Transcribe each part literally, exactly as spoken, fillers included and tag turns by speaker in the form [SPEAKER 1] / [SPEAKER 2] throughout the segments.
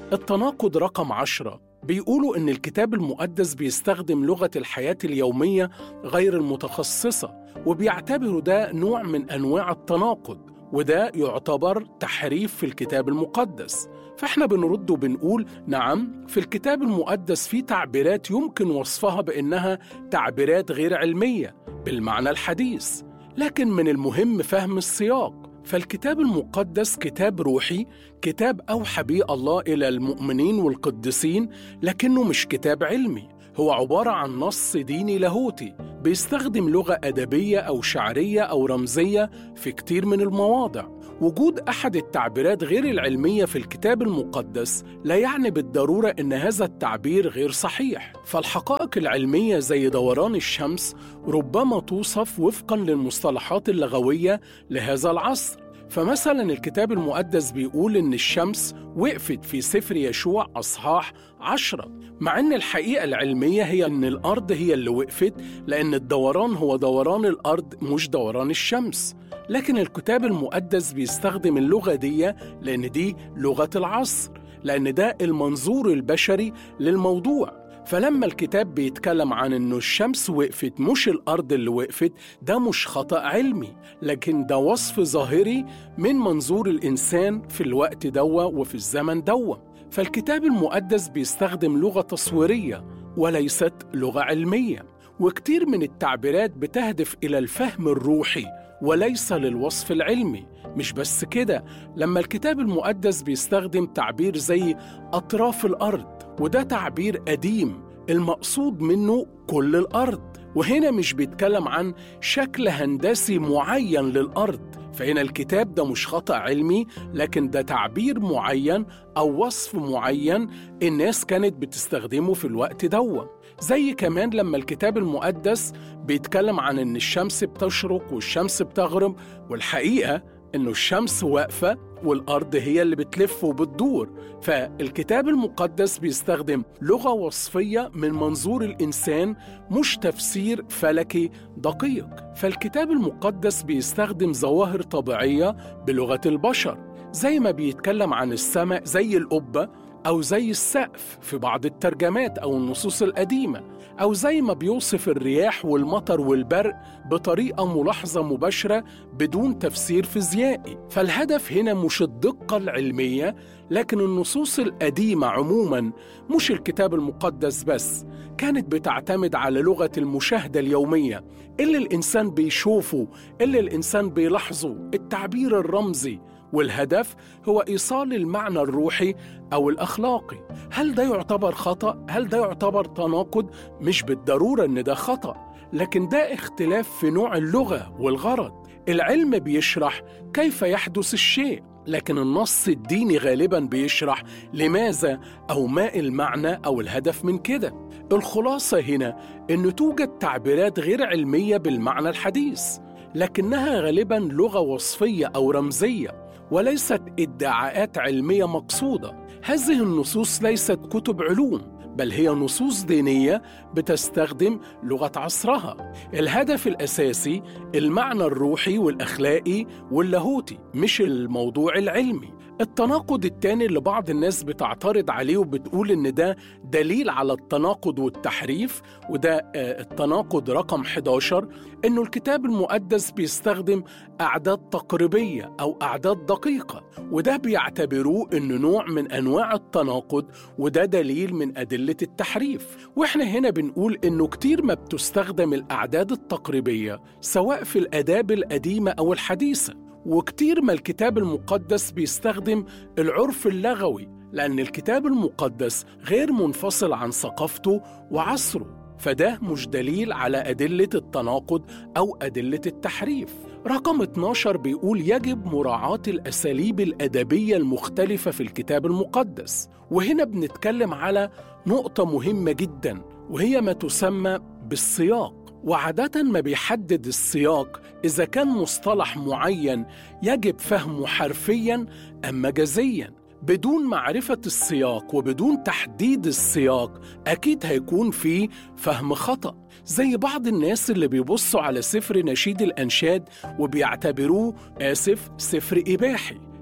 [SPEAKER 1] التناقض رقم عشرة بيقولوا إن الكتاب المقدس بيستخدم لغة الحياة اليومية غير المتخصصة، وبيعتبروا ده نوع من أنواع التناقض، وده يعتبر تحريف في الكتاب المقدس. فإحنا بنرد وبنقول نعم، في الكتاب المقدس في تعبيرات يمكن وصفها بأنها تعبيرات غير علمية بالمعنى الحديث، لكن من المهم فهم السياق. فالكتاب المقدس كتاب روحي، كتاب أوحى به الله إلى المؤمنين والقديسين، لكنه مش كتاب علمي. هو عبارة عن نص ديني لاهوتي بيستخدم لغة أدبية أو شعرية أو رمزية في كتير من المواضع. وجود أحد التعبيرات غير العلمية في الكتاب المقدس لا يعني بالضرورة إن هذا التعبير غير صحيح. فالحقائق العلمية زي دوران الشمس ربما توصف وفقاً للمصطلحات اللغوية لهذا العصر. فمثلاً الكتاب المقدس بيقول إن الشمس وقفت في سفر يشوع أصحاح عشرة، مع إن الحقيقة العلمية هي إن الأرض هي اللي وقفت، لأن الدوران هو دوران الأرض مش دوران الشمس. لكن الكتاب المقدس بيستخدم اللغة دي لأن دي لغة العصر، لأن ده المنظور البشري للموضوع. فلما الكتاب بيتكلم عن إنه الشمس وقفت مش الأرض اللي وقفت، ده مش خطأ علمي، لكن ده وصف ظاهري من منظور الإنسان في الوقت دوا وفي الزمن دوا. فالكتاب المقدس بيستخدم لغة تصويرية وليست لغة علمية، وكتير من التعبيرات بتهدف إلى الفهم الروحي وليس للوصف العلمي. مش بس كده، لما الكتاب المقدس بيستخدم تعبير زي أطراف الأرض، وده تعبير قديم المقصود منه كل الأرض، وهنا مش بيتكلم عن شكل هندسي معين للأرض. فهنا الكتاب ده مش خطأ علمي، لكن ده تعبير معين أو وصف معين الناس كانت بتستخدمه في الوقت دوا. زي كمان لما الكتاب المقدس بيتكلم عن إن الشمس بتشرق والشمس بتغرب، والحقيقة إنه الشمس واقفة والأرض هي اللي بتلف وبتدور. فالكتاب المقدس بيستخدم لغة وصفية من منظور الإنسان، مش تفسير فلكي دقيق. فالكتاب المقدس بيستخدم ظواهر طبيعية بلغة البشر، زي ما بيتكلم عن السماء زي القبة أو زي السقف في بعض الترجمات أو النصوص القديمة، أو زي ما بيوصف الرياح والمطر والبرق بطريقة ملاحظة مباشرة بدون تفسير فيزيائي. فالهدف هنا مش الدقة العلمية، لكن النصوص القديمة عموماً، مش الكتاب المقدس بس، كانت بتعتمد على لغة المشاهدة اليومية اللي الإنسان بيشوفه، اللي الإنسان بيلاحظه، التعبير الرمزي. والهدف هو إيصال المعنى الروحي أو الأخلاقي. هل ده يعتبر خطأ؟ هل ده يعتبر تناقض؟ مش بالضرورة إن ده خطأ، لكن ده اختلاف في نوع اللغة والغرض. العلم بيشرح كيف يحدث الشيء، لكن النص الديني غالباً بيشرح لماذا أو ما المعنى أو الهدف من كده. الخلاصة هنا إن توجد تعبيرات غير علمية بالمعنى الحديث، لكنها غالباً لغة وصفية أو رمزية وليست ادعاءات علمية مقصودة. هذه النصوص ليست كتب علوم، بل هي نصوص دينية بتستخدم لغة عصرها. الهدف الأساسي المعنى الروحي والأخلاقي واللاهوتي، مش الموضوع العلمي. التناقض التاني اللي بعض الناس بتعترض عليه وبتقول إن ده دليل على التناقض والتحريف، وده التناقض رقم إحدى عشر، إنه الكتاب المقدس بيستخدم أعداد تقريبية أو أعداد دقيقة، وده بيعتبروه إنه نوع من أنواع التناقض، وده دليل من أدلة التحريف. وإحنا هنا بنقول إنه كتير ما بتستخدم الأعداد التقريبية سواء في الآداب القديمة أو الحديثة، وكتير ما الكتاب المقدس بيستخدم العرف اللغوي، لأن الكتاب المقدس غير منفصل عن ثقافته وعصره. فده مش دليل على أدلة التناقض أو أدلة التحريف. رقم اتناشر بيقول يجب مراعاة الأساليب الأدبية المختلفة في الكتاب المقدس. وهنا بنتكلم على نقطة مهمة جدا، وهي ما تسمى بالسياق. وعادة ما بيحدد السياق إذا كان مصطلح معين يجب فهمه حرفياً أم مجازياً. بدون معرفة السياق وبدون تحديد السياق أكيد هيكون في فهم خطأ، زي بعض الناس اللي بيبصوا على سفر نشيد الأنشاد وبيعتبروه آسف سفر إباحي،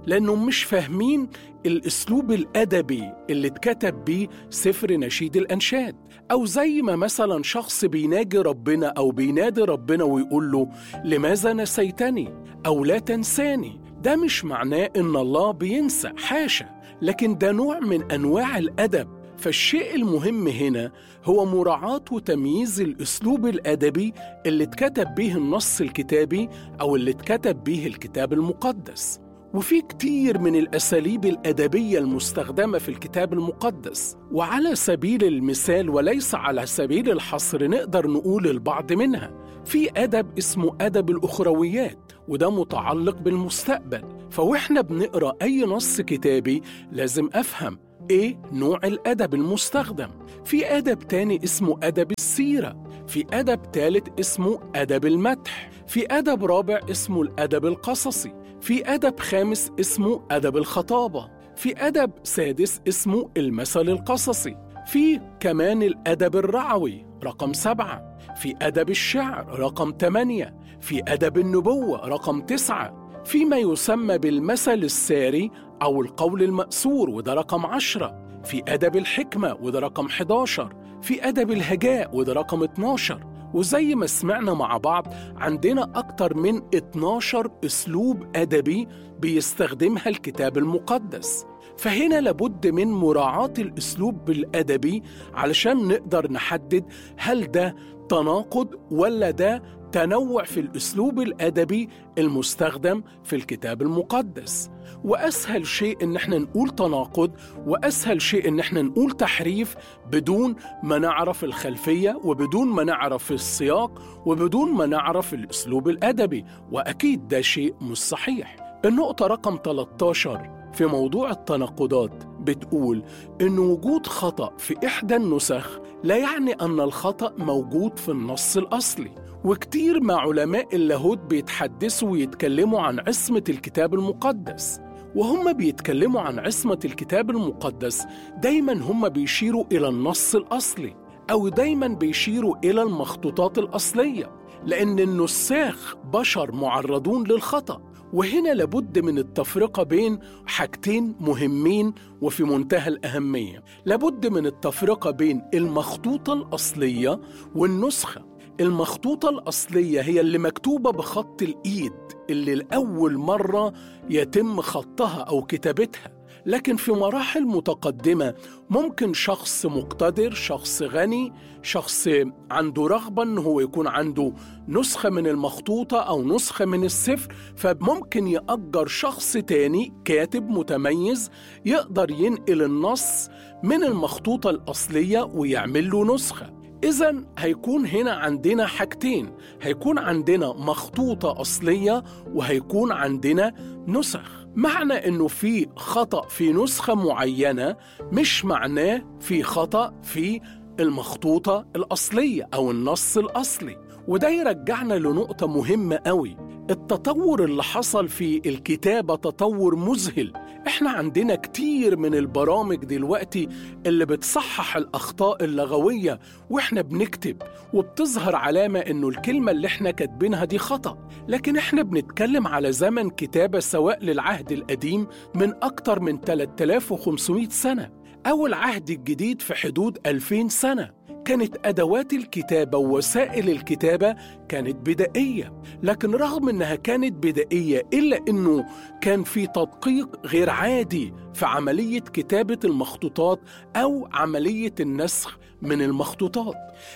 [SPEAKER 1] لأنهم مش فاهمين الأسلوب الأدبي اللي اتكتب بيه سفر نشيد الأنشاد، أو زي ما مثلا شخص بيناجي ربنا أو بينادي ربنا ويقول له لماذا نسيتني أو لا تنساني. ده مش معناه إن الله بينسى، حاشا، لكن ده نوع من أنواع الأدب. فالشيء المهم هنا هو مراعاة وتمييز الأسلوب الأدبي اللي اتكتب به النص الكتابي أو اللي اتكتب به الكتاب المقدس. وفي كتير من الأساليب الأدبية المستخدمة في الكتاب المقدس، وعلى سبيل المثال وليس على سبيل الحصر نقدر نقول البعض منها. في أدب اسمه أدب الأخرويات، وده متعلق بالمستقبل. فوإحنا بنقرأ أي نص كتابي لازم أفهم إيه نوع الأدب المستخدم. في أدب تاني اسمه أدب السيرة، في أدب تالت اسمه أدب المدح، في أدب رابع اسمه الأدب القصصي، في أدب خامس اسمه أدب الخطابة، في أدب سادس اسمه المثل القصصي، في كمان الأدب الرعوي رقم سبعة، في أدب الشعر رقم ثمانية، في أدب النبوة رقم تسعة، في ما يسمى بالمثل الساري أو القول المأثور وده رقم عشرة، في أدب الحكمة وده رقم إحدى عشر، في أدب الهجاء وده رقم اتناشر. وزي ما سمعنا مع بعض عندنا أكتر من اتناشر أسلوب أدبي بيستخدمها الكتاب المقدس. فهنا لابد من مراعاة الأسلوب الأدبي علشان نقدر نحدد هل ده تناقض ولا ده تنوع في الأسلوب الأدبي المستخدم في الكتاب المقدس. وأسهل شيء إن احنا نقول تناقض، وأسهل شيء إن احنا نقول تحريف بدون ما نعرف الخلفية وبدون ما نعرف السياق وبدون ما نعرف الأسلوب الأدبي، وأكيد ده شيء مش صحيح. النقطة رقم ثلاثة عشر في موضوع التناقضات بتقول إن وجود خطأ في إحدى النسخ لا يعني أن الخطأ موجود في النص الأصلي. وكتير مع علماء اللاهوت بيتحدثوا ويتكلموا عن عصمة الكتاب المقدس، وهم بيتكلموا عن عصمة الكتاب المقدس دايما هم بيشيروا إلى النص الأصلي، أو دايما بيشيروا إلى المخطوطات الأصلية، لأن النساخ بشر معرضون للخطأ. وهنا لابد من التفرقة بين حاجتين مهمين وفي منتهى الأهمية. لابد من التفرقة بين المخطوطة الأصلية والنسخة. المخطوطة الأصلية هي اللي مكتوبة بخط الإيد، اللي لأول مرة يتم خطها أو كتابتها. لكن في مراحل متقدمة ممكن شخص مقتدر، شخص غني، شخص عنده رغبة أنه هو يكون عنده نسخة من المخطوطة أو نسخة من السفر، فممكن يأجر شخص تاني كاتب متميز يقدر ينقل النص من المخطوطة الأصلية ويعمل له نسخة. إذن هيكون هنا عندنا حاجتين، هيكون عندنا مخطوطة أصلية وهيكون عندنا نسخ. معنى إنه في خطأ في نسخة معينة مش معناه في خطأ في المخطوطة الأصلية أو النص الأصلي. وده يرجعنا لنقطة مهمة قوي. التطور اللي حصل في الكتابة تطور مذهل. احنا عندنا كتير من البرامج دلوقتي اللي بتصحح الأخطاء اللغوية واحنا بنكتب، وبتظهر علامة انه الكلمة اللي احنا كاتبينها دي خطأ. لكن احنا بنتكلم على زمن كتابة سواء للعهد القديم من أكتر من ثلاثة آلاف وخمسمائة سنة أو العهد الجديد في حدود ألفين سنة. كانت أدوات الكتابة ووسائل الكتابة كانت بدائية، لكن رغم أنها كانت بدائية إلا أنه كان في تدقيق غير عادي في عملية كتابة المخطوطات أو عملية النسخ من المخطوطات.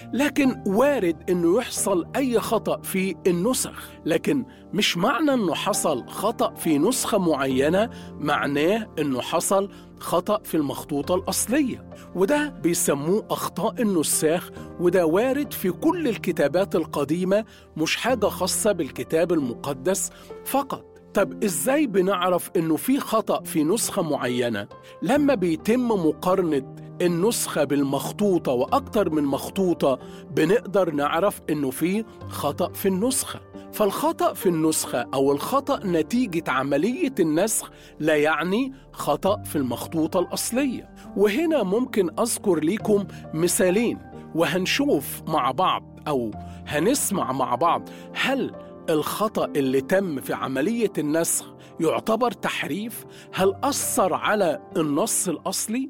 [SPEAKER 1] لكن وارد أنه يحصل أي خطأ في النسخ، لكن مش معنى أنه حصل خطأ في نسخة معينة معناه أنه حصل خطأ في المخطوطة الأصلية. وده بيسموه أخطاء النساخ، وده وارد في كل الكتابات القديمة، مش حاجة خاصة بالكتاب المقدس فقط. طب إزاي بنعرف إنه في خطأ في نسخة معينة؟ لما بيتم مقارنة النسخة بالمخطوطة وأكتر من مخطوطة بنقدر نعرف إنه في خطأ في النسخة. فالخطأ في النسخة أو الخطأ نتيجة عملية النسخ لا يعني خطأ في المخطوطة الأصلية. وهنا ممكن أذكر لكم مثالين وهنشوف مع بعض أو هنسمع مع بعض هل الخطأ اللي تم في عملية النسخ يعتبر تحريف؟ هل أثر على النص الأصلي؟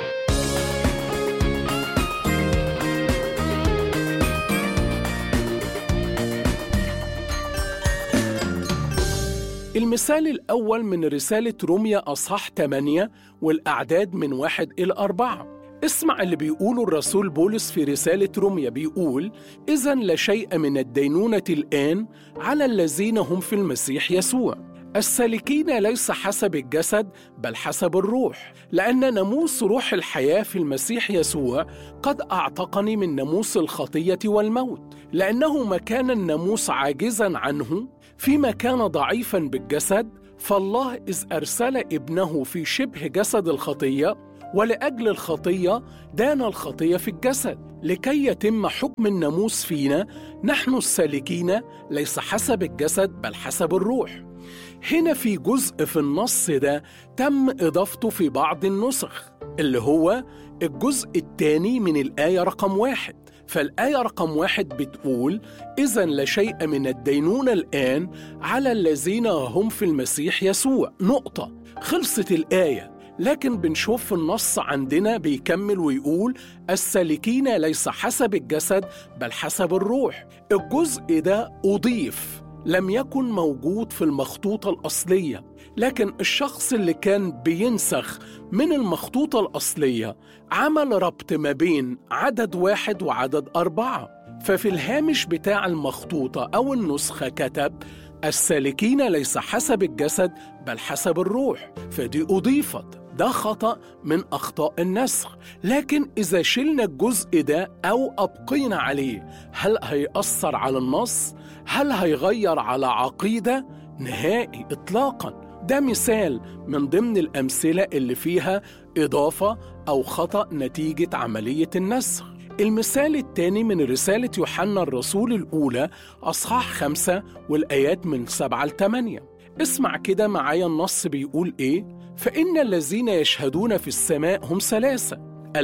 [SPEAKER 1] المثال الأول من رسالة روميا أصحاح ثمانية والأعداد من واحد إلى أربعة. اسمع اللي بيقوله الرسول بولس في رسالة روميا، بيقول: إذن لا شيء من الدينونة الآن على الذين هم في المسيح يسوع، السالكين ليس حسب الجسد بل حسب الروح، لأن ناموس روح الحياة في المسيح يسوع قد أعتقني من ناموس الخطية والموت، لأنه ما كان الناموس عاجزا عنه فيما كان ضعيفا بالجسد، فالله إذ أرسل ابنه في شبه جسد الخطية ولأجل الخطية دان الخطية في الجسد، لكي يتم حكم الناموس فينا نحن السالكين ليس حسب الجسد بل حسب الروح. هنا في جزء في النص ده تم إضافته في بعض النسخ، اللي هو الجزء الثاني من الآية رقم واحد. فالآية رقم واحد بتقول: إذن لا شيء من الدينونة الآن على الذين هم في المسيح يسوع، نقطة، خلصت الآية. لكن بنشوف في النص عندنا بيكمل ويقول: السالكين ليس حسب الجسد بل حسب الروح. الجزء ده أضيف، لم يكن موجود في المخطوطة الأصلية، لكن الشخص اللي كان بينسخ من المخطوطة الأصلية عمل ربط ما بين عدد واحد وعدد أربعة. ففي الهامش بتاع المخطوطة أو النسخة كتب: السالكين ليس حسب الجسد بل حسب الروح، فدي أضيفت. ده خطأ من أخطاء النسخ. لكن إذا شلنا الجزء ده أو أبقينا عليه، هل هيأثر على النص؟ هل هيغير على عقيدة؟ نهائي إطلاقاً. ده مثال من ضمن الأمثلة اللي فيها إضافة أو خطأ نتيجة عملية النسخ. المثال الثاني من رسالة يوحنا الرسول الأولى أصحاح خمسة والآيات من سبعة لثمانية. اسمع كده معايا النص بيقول إيه: فإن الذين يشهدون في السماء هم ثلاثة،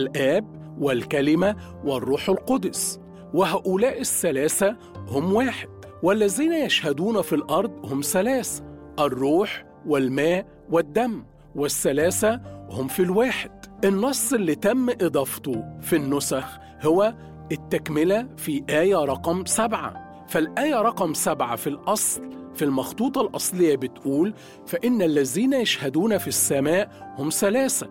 [SPEAKER 1] الآب والكلمة والروح القدس، وهؤلاء الثلاثة هم واحد. والذين يشهدون في الأرض هم ثلاثة، الروح والماء والدم، والثلاثة هم في الواحد. النص اللي تم إضافته في النسخ هو التكملة في آية رقم سبعة. فالآية رقم سبعة في الأصل في المخطوطة الأصلية بتقول: فإن الذين يشهدون في السماء هم ثلاثة،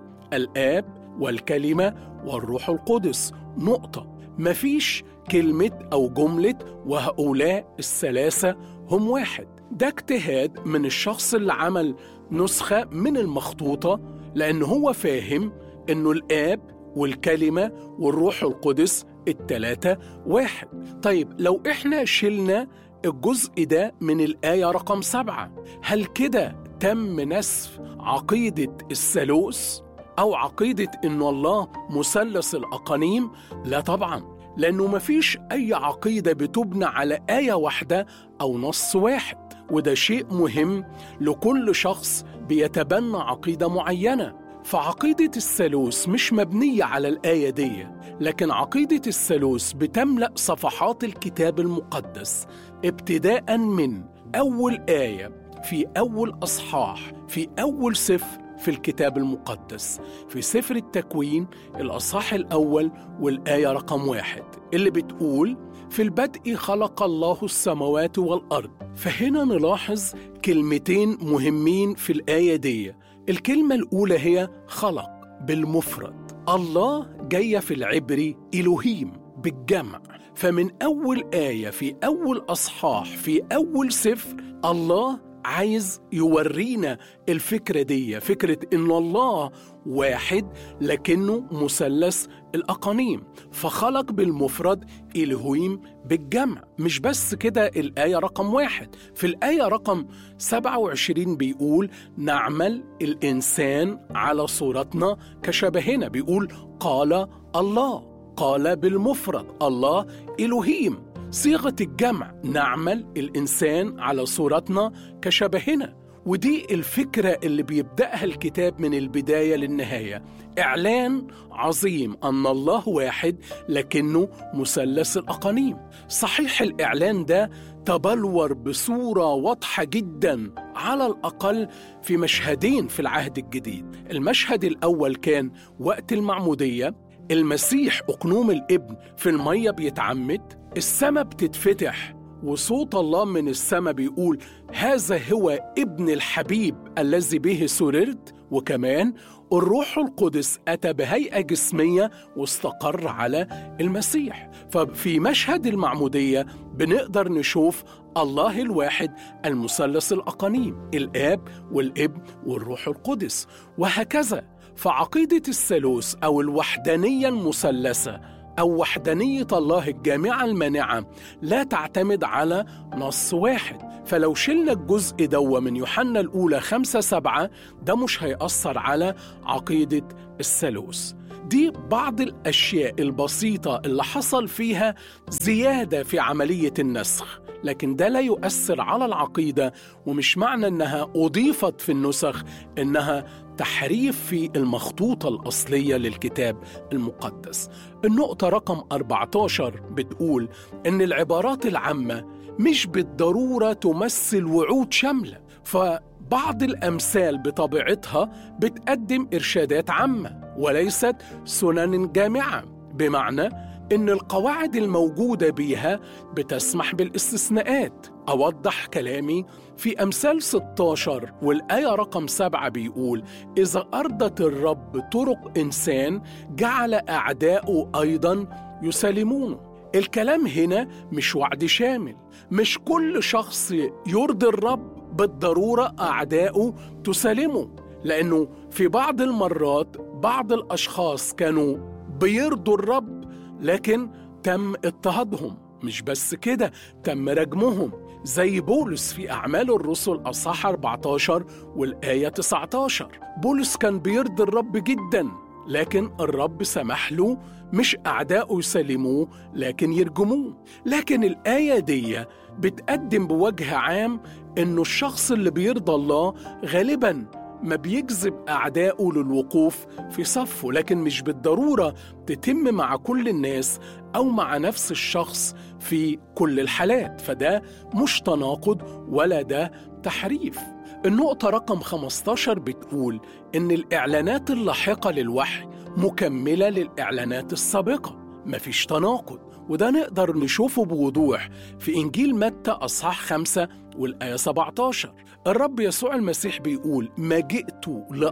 [SPEAKER 1] الآب والكلمة والروح القدس، نقطة. مفيش كلمة أو جملة وهؤلاء الثلاثة هم واحد. ده اجتهاد من الشخص اللي عمل نسخة من المخطوطة، لأنه هو فاهم إنه الآب والكلمة والروح القدس التلاتة واحد. طيب لو إحنا شلنا الجزء ده من الآية رقم سبعة، هل كده تم نسف عقيدة الثالوث أو عقيدة إنه الله مثلث الأقانيم؟ لا طبعاً، لأنه مفيش أي عقيدة بتبنى على آية واحدة أو نص واحد، وده شيء مهم لكل شخص بيتبنى عقيدة معينة. فعقيدة الثالوث مش مبنية على الآية دي، لكن عقيدة الثالوث بتملأ صفحات الكتاب المقدس ابتداء من أول آية في أول أصحاح في أول سفر في الكتاب المقدس، في سفر التكوين الأصحاح الأول والآية رقم واحد اللي بتقول: في البدء خلق الله السماوات والأرض. فهنا نلاحظ كلمتين مهمين في الآية دي. الكلمة الأولى هي خلق بالمفرد، الله جاية في العبري إلوهيم بالجمع. فمن أول آية في أول أصحاح في أول سفر الله عايز يورينا الفكرة دي، فكرة إن الله واحد لكنه مثلث الأقانيم. فخلق بالمفرد إلهويم بالجمع. مش بس كده، الآية رقم واحد في الآية رقم سبعة وعشرين بيقول: نعمل الإنسان على صورتنا كشبهنا. بيقول قال الله، قال بالمفرد، الله إلهيم. صيغة الجمع نعمل الإنسان على صورتنا كشبهنا. ودي الفكرة اللي بيبدأها الكتاب من البداية للنهاية، إعلان عظيم أن الله واحد لكنه مثلث الأقانيم. صحيح الإعلان ده تبلور بصورة واضحة جدا، على الأقل في مشهدين في العهد الجديد. المشهد الأول كان وقت المعمودية، المسيح أقنوم الابن في المية بيتعمد، السماء بتتفتح وصوت الله من السماء بيقول هذا هو ابن الحبيب الذي به سررت، وكمان الروح القدس أتى بهيئة جسمية واستقر على المسيح. ففي مشهد المعمودية بنقدر نشوف الله الواحد المثلث الأقانيم، الآب والابن والروح القدس، وهكذا. فعقيدة الثالوث أو الوحدانية المثلثة أو وحدانية الله الجامعة المانعة لا تعتمد على نص واحد. فلو شلنا الجزء دو من يوحنا الأولى خمسة سبعة ده مش هيأثر على عقيدة الثالوث. دي بعض الأشياء البسيطة اللي حصل فيها زيادة في عملية النسخ، لكن ده لا يؤثر على العقيدة، ومش معنى أنها أضيفت في النسخ أنها تحريف في المخطوطة الأصلية للكتاب المقدس. النقطة رقم أربعة عشر بتقول أن العبارات العامة مش بالضرورة تمثل وعود شاملة، فبعض الأمثال بطبيعتها بتقدم إرشادات عامة وليست سنن جامعة، بمعنى إن القواعد الموجودة بيها بتسمح بالاستثناءات. أوضح كلامي في أمثال ستة عشر والآية رقم سبعة بيقول إذا أرضت الرب طرق إنسان جعل أعداؤه أيضا يسالمونه. الكلام هنا مش وعد شامل، مش كل شخص يرضي الرب بالضرورة أعداؤه تسالمه، لأنه في بعض المرات بعض الأشخاص كانوا بيرضوا الرب لكن تم اضطهادهم. مش بس كده، تم رجمهم، زي بولس في أعمال الرسل أصحاح أربعة عشر والآية تسعة عشر. بولس كان بيرضي الرب جدا، لكن الرب سمح له مش أعداؤه يسلموه لكن يرجموه. لكن الآية دي بتقدم بوجه عام إنه الشخص اللي بيرضى الله غالباً ما بيجذب أعداؤه للوقوف في صفه، لكن مش بالضرورة تتم مع كل الناس أو مع نفس الشخص في كل الحالات. فده مش تناقض ولا ده تحريف. النقطة رقم خمسة عشر بتقول إن الإعلانات اللاحقة للوحي مكملة للإعلانات السابقة، مفيش تناقض، وده نقدر نشوفه بوضوح في إنجيل متى أصحاح خمسة والآية سبعة عشر. الرب يسوع المسيح بيقول ما جئت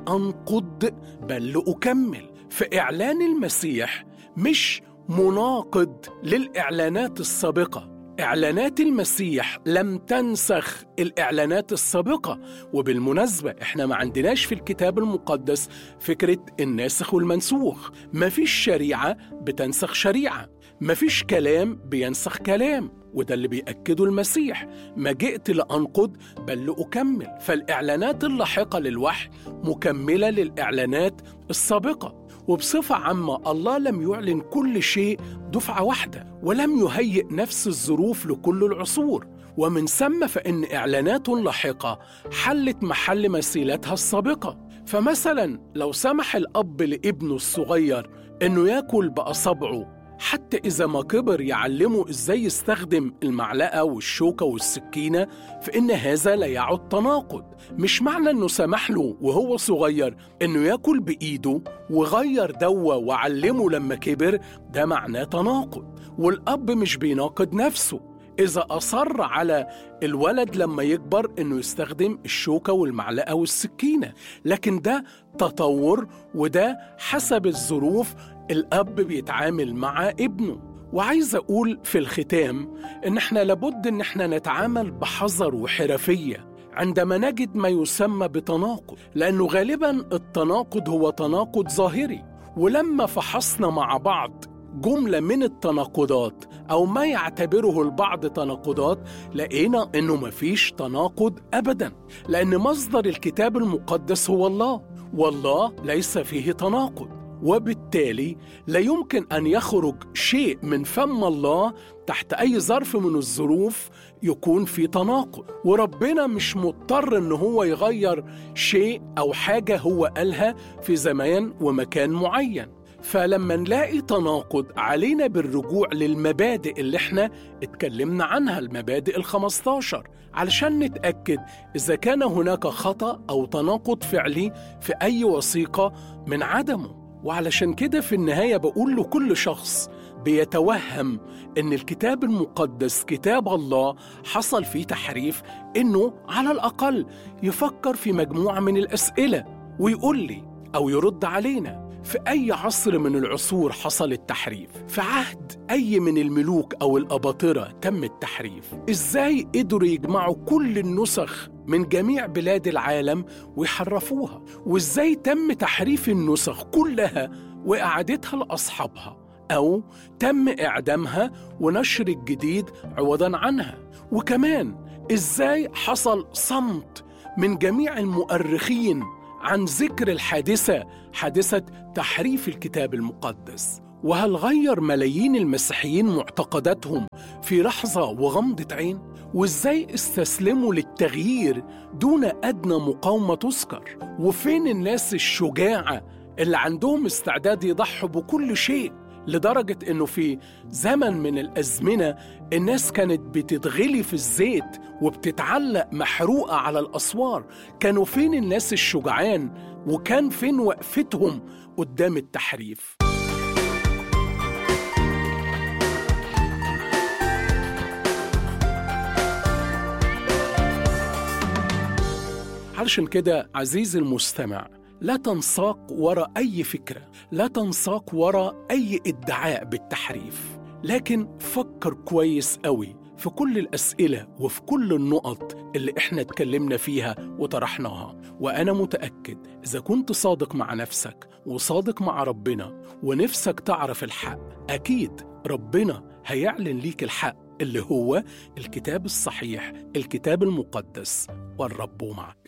[SPEAKER 1] لأنقض بل لأكمل. فإعلان المسيح مش مناقض للإعلانات السابقة، إعلانات المسيح لم تنسخ الإعلانات السابقة. وبالمناسبة إحنا ما عندناش في الكتاب المقدس فكرة الناسخ والمنسوخ، ما فيش شريعة بتنسخ شريعة، ما فيش كلام بينسخ كلام، وده اللي بيأكده المسيح ما جئت لأنقض بل لأكمل. فالإعلانات اللاحقة للوحي مكملة للإعلانات السابقة. وبصفة عامة الله لم يعلن كل شيء دفعة واحدة، ولم يهيئ نفس الظروف لكل العصور، ومن ثم فإن إعلانات لاحقة حلت محل مثيلتها السابقة. فمثلا لو سمح الأب لابنه الصغير إنه يأكل بأصابعه حتى إذا ما كبر يعلمه إزاي يستخدم المعلقة والشوكة والسكينة، فإن هذا لا يعد تناقض. مش معنى إنه سمح له وهو صغير إنه يأكل بإيده وغير دوا وعلمه لما كبر ده معناه تناقض. والأب مش بيناقض نفسه إذا أصر على الولد لما يكبر إنه يستخدم الشوكة والمعلقة والسكينة، لكن ده تطور وده حسب الظروف الأب بيتعامل مع ابنه. وعايز أقول في الختام إن إحنا لابد إن إحنا نتعامل بحذر وحرفية عندما نجد ما يسمى بتناقض، لأنه غالباً التناقض هو تناقض ظاهري. ولما فحصنا مع بعض جملة من التناقضات أو ما يعتبره البعض تناقضات، لقينا إنه مفيش تناقض أبداً، لأن مصدر الكتاب المقدس هو الله، والله ليس فيه تناقض. وبالتالي لا يمكن أن يخرج شيء من فم الله تحت أي ظرف من الظروف يكون في تناقض. وربنا مش مضطر إن هو يغير شيء أو حاجة هو قالها في زمان ومكان معين. فلما نلاقي تناقض علينا بالرجوع للمبادئ اللي احنا اتكلمنا عنها، المبادئ الخمستاشر، علشان نتأكد إذا كان هناك خطأ أو تناقض فعلي في أي وثيقة من عدمه. وعلشان كده في النهاية بقول لكل شخص بيتوهم إن الكتاب المقدس كتاب الله حصل فيه تحريف، إنه على الأقل يفكر في مجموعة من الأسئلة ويقول لي أو يرد علينا في أي عصر من العصور حصل التحريف. في عهد أي من الملوك أو الأباطرة تم التحريف. إزاي قدروا يجمعوا كل النسخ من جميع بلاد العالم ويحرفوها؟ وإزاي تم تحريف النسخ كلها وإعادتها لأصحابها، أو تم إعدامها ونشر الجديد عوضاً عنها؟ وكمان إزاي حصل صمت من جميع المؤرخين عن ذكر الحادثة، حادثة تحريف الكتاب المقدس؟ وهل غير ملايين المسيحيين معتقداتهم في لحظة وغمضة عين؟ وإزاي استسلموا للتغيير دون أدنى مقاومة تذكر؟ وفين الناس الشجاعة اللي عندهم استعداد يضحوا بكل شيء، لدرجة إنه في زمن من الأزمنة الناس كانت بتتغلي في الزيت وبتتعلق محروقة على الأسوار؟ كانوا فين الناس الشجعان؟ وكان فين وقفتهم قدام التحريف؟ علشان كده عزيزي المستمع، لا تنساق وراء أي فكرة، لا تنساق وراء أي ادعاء بالتحريف، لكن فكر كويس قوي في كل الأسئلة وفي كل النقط اللي إحنا اتكلمنا فيها وطرحناها. وأنا متأكد إذا كنت صادق مع نفسك وصادق مع ربنا ونفسك تعرف الحق، أكيد ربنا هيعلن ليك الحق اللي هو الكتاب الصحيح، الكتاب المقدس. والرب معك.